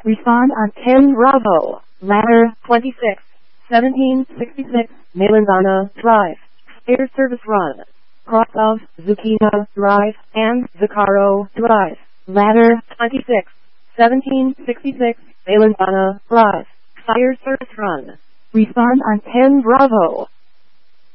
Respond on 10 Bravo, ladder 26, 1766, Malanzana Drive. Air service run. Cross of Zucchina Drive and Zacaro Drive. Ladder 26, 1766, Malanzana Drive. Fire service run. Respond on 10 Bravo,